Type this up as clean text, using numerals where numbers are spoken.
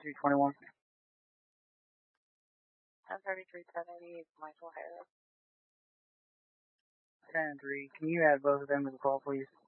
3321. 1033-1080, Michael Harris. 10-3. Can you add both of them to the call, please?